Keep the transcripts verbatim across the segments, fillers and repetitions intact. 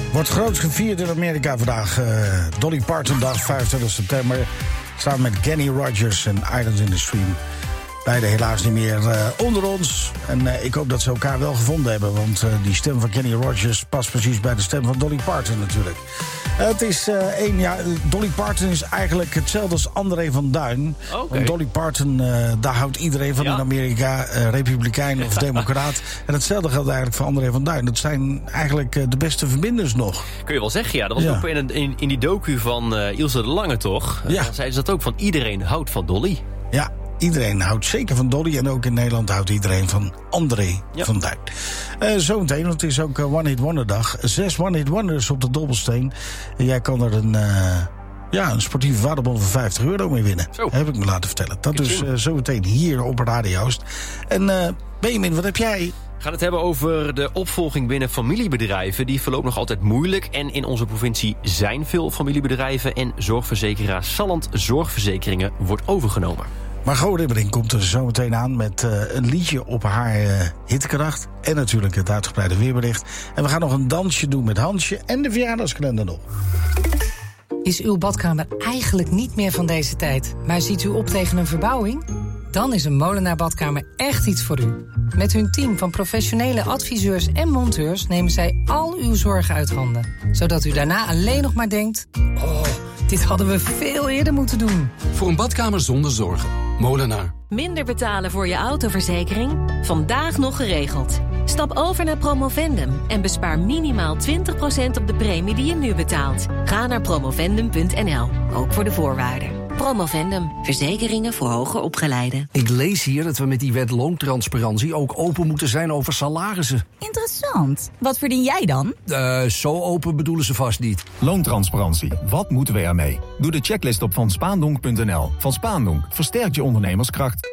Wordt groot gevierd in Amerika vandaag. Uh, Dolly Parton dag, vijfentwintig september. Samen met Kenny Rogers en Islands in the Stream. Beide helaas niet meer uh, onder ons. En uh, ik hoop dat ze elkaar wel gevonden hebben. Want uh, die stem van Kenny Rogers past precies bij de stem van Dolly Parton natuurlijk. Uh, het is uh, één, ja, Dolly Parton is eigenlijk hetzelfde als André van Duin. Okay. Want Dolly Parton, uh, daar houdt iedereen van ja. in Amerika. Uh, Republikein of democraat. En hetzelfde geldt eigenlijk voor André van Duin. Dat zijn eigenlijk uh, de beste verbinders nog. Kun je wel zeggen, ja. Dat was ja. ook in, in, in die docu van uh, Ilse de Lange, toch? Ja. Dan zeiden ze dat ook, van iedereen houdt van Dolly. Ja. Iedereen houdt zeker van Dolly. En ook in Nederland houdt iedereen van André ja. van Duin. Uh, Zometeen, want het is ook uh, One Hit Wonder dag. Zes One Hit Wonders op de dobbelsteen. En jij kan er een, uh, ja, een sportieve waardebon van vijftig euro mee winnen. Zo. Heb ik me laten vertellen. Dat dus uh, zometeen hier op Radio Oost. En uh, Benjamin, wat heb jij? We gaan het hebben over de opvolging binnen familiebedrijven. Die verloopt nog altijd moeilijk. En in onze provincie zijn veel familiebedrijven. En zorgverzekeraar Salland Zorgverzekeringen wordt overgenomen. Margot Ribbering komt er zo meteen aan met uh, een liedje op haar uh, hitkracht. En natuurlijk het uitgebreide weerbericht. En we gaan nog een dansje doen met Hansje en de verjaardagskalender nog. Is uw badkamer eigenlijk niet meer van deze tijd, maar ziet u op tegen een verbouwing? Dan is een Molenaar Badkamer echt iets voor u. Met hun team van professionele adviseurs en monteurs nemen zij al uw zorgen uit handen. Zodat u daarna alleen nog maar denkt: oh, dit hadden we veel eerder moeten doen. Voor een badkamer zonder zorgen. Molenaar. Minder betalen voor je autoverzekering? Vandaag nog geregeld. Stap over naar Promovendum en bespaar minimaal twintig procent op de premie die je nu betaalt. Ga naar promovendum punt n l, ook voor de voorwaarden. Promovendum, verzekeringen voor hoger opgeleiden. Ik lees hier dat we met die wet loontransparantie ook open moeten zijn over salarissen. Interessant. Wat verdien jij dan? Uh, zo open bedoelen ze vast niet. Loontransparantie. Wat moeten we ermee? Doe de checklist op van spaandonk punt n l. Van Spaandonk versterkt je ondernemerskracht.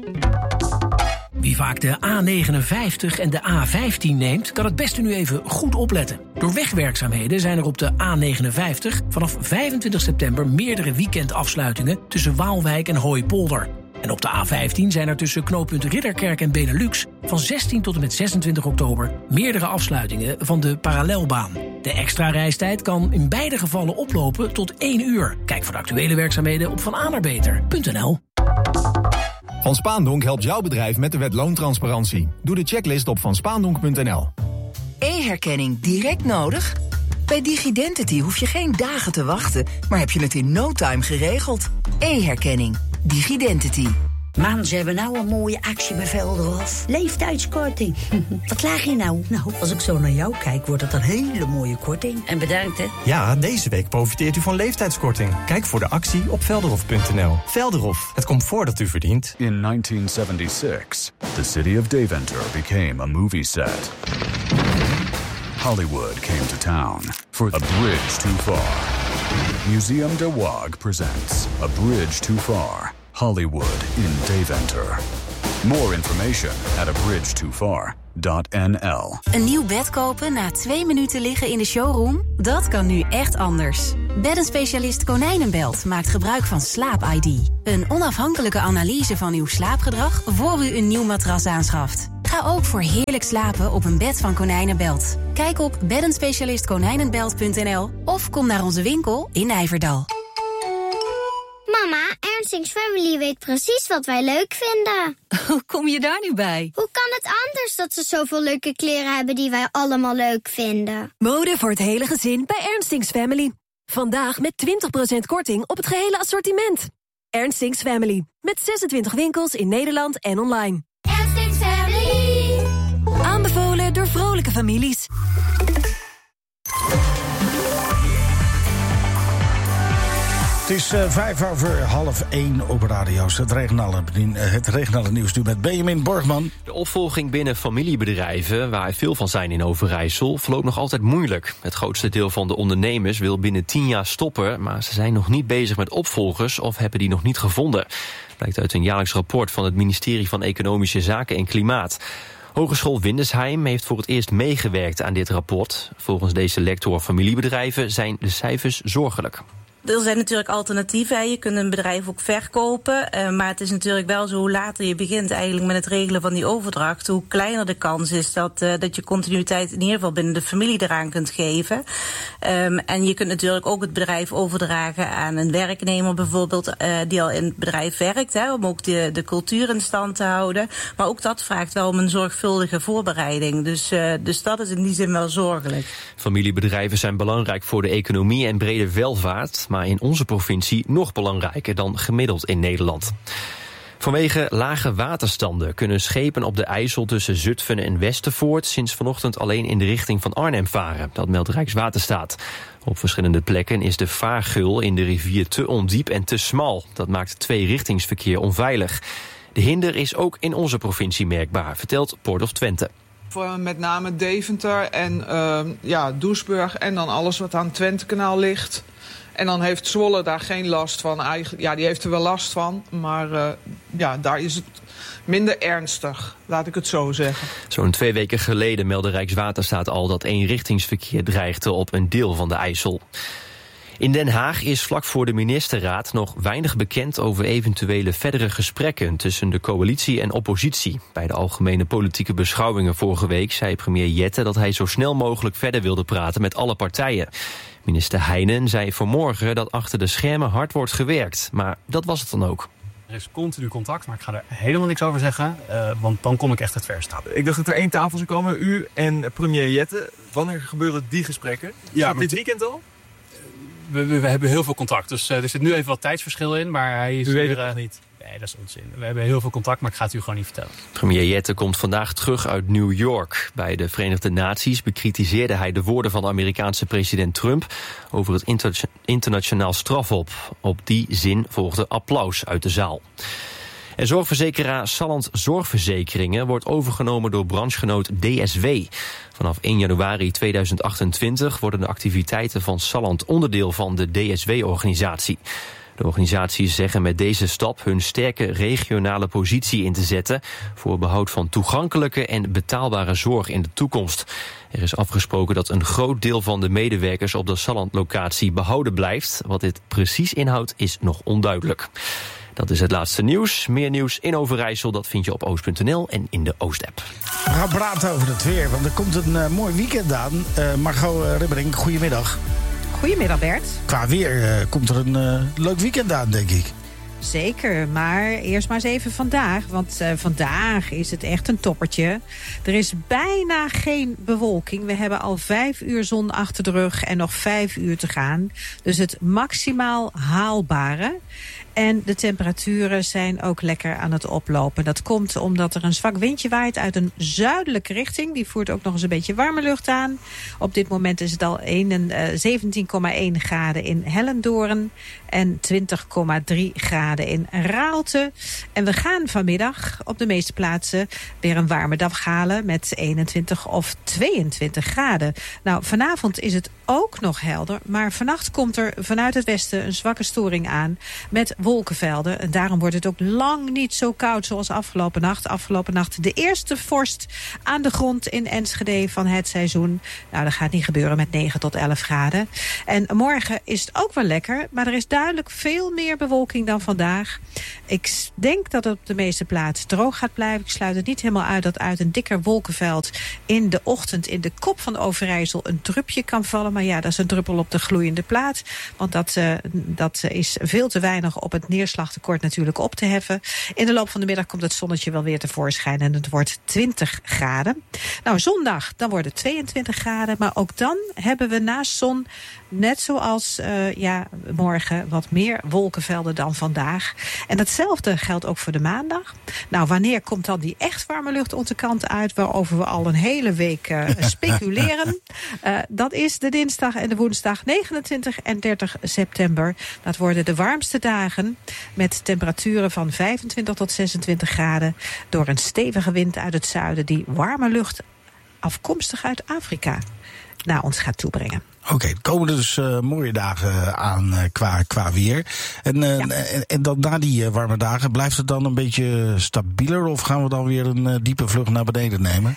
Wie vaak de A negenenvijftig en de A vijftien neemt, kan het beste nu even goed opletten. Door wegwerkzaamheden zijn er op de A negenenvijftig vanaf vijfentwintig september meerdere weekendafsluitingen tussen Waalwijk en Hooipolder. En op de A vijftien zijn er tussen knooppunt Ridderkerk en Benelux van zestien tot en met zesentwintig oktober meerdere afsluitingen van de parallelbaan. De extra reistijd kan in beide gevallen oplopen tot één uur. Kijk voor de actuele werkzaamheden op van a naar beter punt n l. Van Spaandonk helpt jouw bedrijf met de wet loontransparantie. Doe de checklist op van spaandonk punt n l. E-herkenning direct nodig? Bij DigiDentity hoef je geen dagen te wachten, maar heb je het in no time geregeld. E-herkenning. DigiDentity. Man, ze hebben nou een mooie actie bij Velderhof. Leeftijdskorting. Wat klaag je nou? Nou, als ik zo naar jou kijk, wordt het een hele mooie korting. En bedankt, hè? Ja, deze week profiteert u van leeftijdskorting. Kijk voor de actie op velderhof punt n l. Velderhof, het comfort dat u verdient. In nineteen seventy-six, the city of Deventer became a movie set. Hollywood came to town for A Bridge Too Far. Museum de Waag presents A Bridge Too Far. Hollywood in Deventer. More information at a bridge too far dot n l. Een nieuw bed kopen na twee minuten liggen in de showroom? Dat kan nu echt anders. Beddenspecialist Konijnenbelt maakt gebruik van Slaap I D. Een onafhankelijke analyse van uw slaapgedrag voor u een nieuw matras aanschaft. Ga ook voor heerlijk slapen op een bed van Konijnenbelt. Kijk op beddenspecialist konijnenbelt punt n l of kom naar onze winkel in Nijverdal. Mama, Ernstings Family weet precies wat wij leuk vinden. Hoe kom je daar nu bij? Hoe kan het anders dat ze zoveel leuke kleren hebben die wij allemaal leuk vinden? Mode voor het hele gezin bij Ernstings Family. Vandaag met twintig procent korting op het gehele assortiment. Ernstings Family. Met zesentwintig winkels in Nederland en online. Ernstings Family. Aanbevolen door vrolijke families. Het is uh, vijf over half één op radio's. Het regionale, het regionale nieuws nu met Benjamin Borgman. De opvolging binnen familiebedrijven, waar er veel van zijn in Overijssel, verloopt nog altijd moeilijk. Het grootste deel van de ondernemers wil binnen tien jaar stoppen, maar ze zijn nog niet bezig met opvolgers of hebben die nog niet gevonden. Blijkt uit een jaarlijks rapport van het ministerie van Economische Zaken en Klimaat. Hogeschool Windesheim heeft voor het eerst meegewerkt aan dit rapport. Volgens deze lector familiebedrijven zijn de cijfers zorgelijk. Er zijn natuurlijk alternatieven. Hè. Je kunt een bedrijf ook verkopen. Uh, maar het is natuurlijk wel zo, hoe later je begint eigenlijk met het regelen van die overdracht, hoe kleiner de kans is dat, uh, dat je continuïteit in ieder geval binnen de familie eraan kunt geven. Um, en je kunt natuurlijk ook het bedrijf overdragen aan een werknemer bijvoorbeeld, uh, die al in het bedrijf werkt, hè, om ook de, de cultuur in stand te houden. Maar ook dat vraagt wel om een zorgvuldige voorbereiding. Dus, uh, dus dat is in die zin wel zorgelijk. Familiebedrijven zijn belangrijk voor de economie en brede welvaart, maar in onze provincie nog belangrijker dan gemiddeld in Nederland. Vanwege lage waterstanden kunnen schepen op de IJssel tussen Zutphen en Westervoort sinds vanochtend alleen in de richting van Arnhem varen. Dat meldt Rijkswaterstaat. Op verschillende plekken is de vaargeul in de rivier te ondiep en te smal. Dat maakt tweerichtingsverkeer onveilig. De hinder is ook in onze provincie merkbaar, vertelt Port of Twente. Voor met name Deventer en uh, ja, Doesburg en dan alles wat aan het Twentekanaal ligt. En dan heeft Zwolle daar geen last van. Ja, die heeft er wel last van, maar uh, ja, daar is het minder ernstig, laat ik het zo zeggen. Zo'n twee weken geleden meldde Rijkswaterstaat al dat eenrichtingsverkeer dreigde op een deel van de IJssel. In Den Haag is vlak voor de ministerraad nog weinig bekend over eventuele verdere gesprekken tussen de coalitie en oppositie. Bij de algemene politieke beschouwingen vorige week zei premier Jette dat hij zo snel mogelijk verder wilde praten met alle partijen. Minister Heijnen zei vanmorgen dat achter de schermen hard wordt gewerkt, maar dat was het dan ook. Er is continu contact, maar ik ga er helemaal niks over zeggen, uh, want dan kom ik echt het verst. Ik dacht dat er één tafel zou komen, u en premier Jette. Wanneer gebeuren die gesprekken? Ja, dit weekend al? We, we, we hebben heel veel contact, dus uh, er zit nu even wat tijdsverschil in, maar hij is u weet weer, het nog uh, niet? Nee, dat is onzin. We hebben heel veel contact, maar ik ga het u gewoon niet vertellen. Premier Jette komt vandaag terug uit New York. Bij de Verenigde Naties bekritiseerde hij de woorden van de Amerikaanse president Trump over het inter- internationaal strafhof. Op die zin volgde applaus uit de zaal. En zorgverzekeraar Salland Zorgverzekeringen wordt overgenomen door branchegenoot D S W. Vanaf één januari tweeduizend achtentwintig worden de activiteiten van Salland onderdeel van de D S W-organisatie. De organisaties zeggen met deze stap hun sterke regionale positie in te zetten voor behoud van toegankelijke en betaalbare zorg in de toekomst. Er is afgesproken dat een groot deel van de medewerkers op de Salland-locatie behouden blijft. Wat dit precies inhoudt is nog onduidelijk. Dat is het laatste nieuws. Meer nieuws in Overijssel, dat vind je op oost punt n l en in de Oost-app. We gaan praten over het weer, want er komt een uh, mooi weekend aan. Uh, Margot uh, Ribberink, goedemiddag. Goedemiddag Bert. Qua weer uh, komt er een uh, leuk weekend aan, denk ik. Zeker, maar eerst maar eens even vandaag. Want uh, vandaag is het echt een toppertje. Er is bijna geen bewolking. We hebben al vijf uur zon achter de rug en nog vijf uur te gaan. Dus het maximaal haalbare. En de temperaturen zijn ook lekker aan het oplopen. Dat komt omdat er een zwak windje waait uit een zuidelijke richting. Die voert ook nog eens een beetje warme lucht aan. Op dit moment is het al zeventien komma één graden in Hellendoorn en twintig komma drie graden in Raalte. En we gaan vanmiddag op de meeste plaatsen weer een warme dag halen met eenentwintig of tweeëntwintig graden. Nou, vanavond is het ook nog helder, maar vannacht komt er vanuit het westen een zwakke storing aan met wolkenvelden. En daarom wordt het ook lang niet zo koud zoals afgelopen nacht. Afgelopen nacht de eerste vorst aan de grond in Enschede van het seizoen. Nou, dat gaat niet gebeuren met negen tot elf graden. En morgen is het ook wel lekker, maar er is duidelijk veel meer bewolking dan vandaag. Ik denk dat het op de meeste plaatsen droog gaat blijven. Ik sluit het niet helemaal uit dat uit een dikker wolkenveld in de ochtend in de kop van Overijssel een drupje kan vallen. Maar ja, dat is een druppel op de gloeiende plaat. Want dat, uh, dat is veel te weinig op het neerslagtekort natuurlijk op te heffen. In de loop van de middag komt het zonnetje wel weer tevoorschijn en het wordt twintig graden. Nou, zondag, dan wordt het tweeëntwintig graden. Maar ook dan hebben we naast zon, net zoals uh, ja, morgen, wat meer wolkenvelden dan vandaag. En hetzelfde geldt ook voor de maandag. Nou, wanneer komt dan die echt warme lucht onze kant uit, waarover we al een hele week uh, speculeren? Uh, dat is de dinsdag en de woensdag negenentwintig en dertig september. Dat worden de warmste dagen met temperaturen van vijfentwintig tot zesentwintig graden door een stevige wind uit het zuiden die warme lucht afkomstig uit Afrika naar ons gaat toebrengen. Oké, okay, er komen dus uh, mooie dagen aan uh, qua, qua weer. En, uh, ja. en, en dan na die uh, warme dagen, blijft het dan een beetje stabieler of gaan we dan weer een uh, diepe vlucht naar beneden nemen?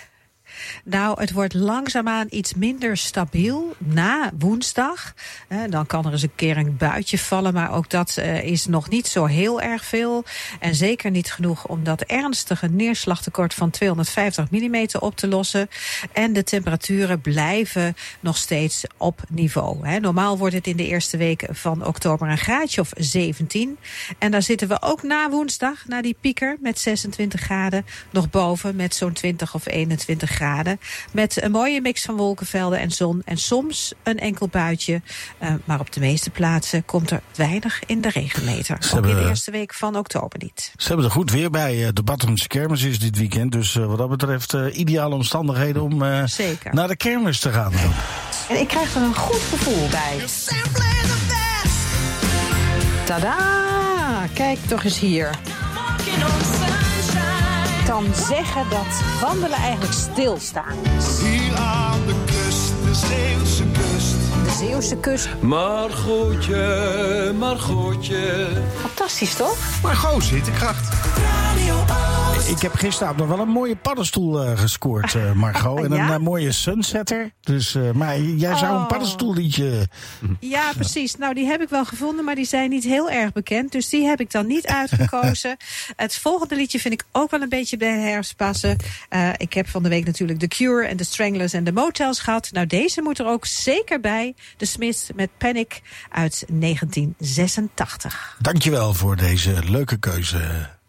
Nou, het wordt langzaamaan iets minder stabiel na woensdag. Eh, dan kan er eens een keer een buitje vallen, maar ook dat uh, is nog niet zo heel erg veel. En zeker niet genoeg om dat ernstige neerslagtekort van tweehonderdvijftig millimeter op te lossen. En de temperaturen blijven nog steeds op niveau. Hè. Normaal wordt het in de eerste week van oktober een graadje of zeventien. En daar zitten we ook na woensdag, na die pieker met zesentwintig graden, nog boven met zo'n twintig of eenentwintig graden. Met een mooie mix van wolkenvelden en zon en soms een enkel buitje. Uh, maar op de meeste plaatsen komt er weinig in de regenmeter. Ook hebben, in de eerste week van oktober niet. Ze hebben er goed weer bij. De Batterumse kermis is dit weekend. Dus uh, wat dat betreft uh, ideale omstandigheden om uh, naar de kermis te gaan. En ik krijg er een goed gevoel bij. Tada! Kijk toch eens hier. Ik kan zeggen dat wandelen eigenlijk stilstaan is. Hier aan de kust, de Zeeuwse kust. De Zeeuwse kust. Margootje, Margootje. Fantastisch, toch? Margot, zittenkracht. Radio Ik heb gisteravond nog wel een mooie paddenstoel uh, gescoord, uh, Margot. En ja? een uh, mooie sunsetter. Dus, uh, maar jij zou oh. een paddenstoelliedje... Ja, precies. Nou, die heb ik wel gevonden, maar die zijn niet heel erg bekend. Dus die heb ik dan niet uitgekozen. Het volgende liedje vind ik ook wel een beetje bij de herfst passen. Uh, ik heb van de week natuurlijk The Cure en The Stranglers en The Motels gehad. Nou, deze moet er ook zeker bij. The Smiths met Panic uit negentien zesentachtig. Dankjewel voor deze leuke keuze.